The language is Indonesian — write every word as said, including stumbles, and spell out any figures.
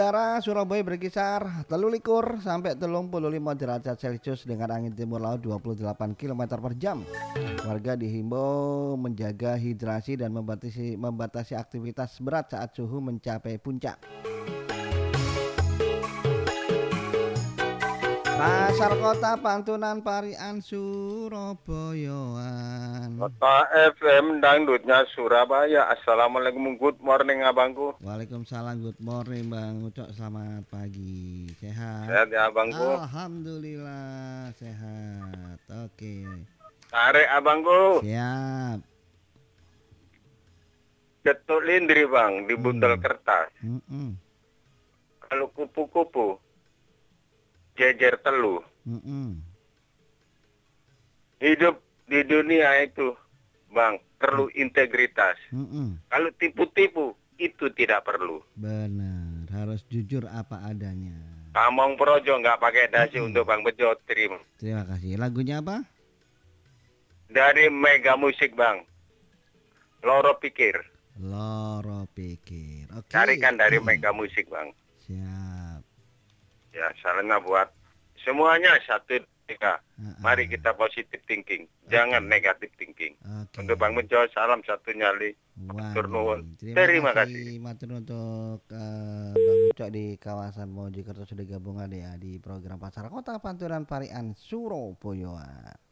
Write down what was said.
Udara Surabaya berkisar telu likur sampai telung puluh lima derajat Celcius dengan angin timur laut dua puluh delapan kilometer per jam. Warga dihimbau menjaga hidrasi dan membatasi, membatasi aktivitas berat saat suhu mencapai puncak. Pasar Kota Pantunan Parian Surabayaan. Kota F M Dangdutnya Surabaya. Assalamualaikum, good morning abangku. Waalaikumsalam, good morning Bang Ucok, selamat pagi. Sehat? Sehat ya abangku. Alhamdulillah sehat. Oke. Tarik abangku. Siap. Ketuk lindri bang di bundel hmm. kertas. Mm-mm. Kalau kupu-kupu jejer telu. Mm-mm. Hidup di dunia itu bang perlu integritas. Mm-mm. Kalau tipu-tipu itu tidak perlu. Benar, harus jujur apa adanya. Kamong Projo nggak pakai dasi. Mm-mm. Untuk Bang Bejo. Terima. Terima kasih. Lagunya apa? Dari Mega Musik bang. Loro Pikir. Loro Pikir. Oke. Carikan dari Mega Musik bang. Siap. Ya, salamnya buat semuanya satu tiga. Uh-uh. Mari kita positive thinking, okay. Jangan negative thinking. Okay. Untuk Bang Bejo, salam satu nyali. Matur nuwun. Terima, Terima kasih. Matur untuk uh, Bang Ucok di kawasan Mojokerto sudah gabungan ya di program Pasar Kota Pantunan Parian Surabaya.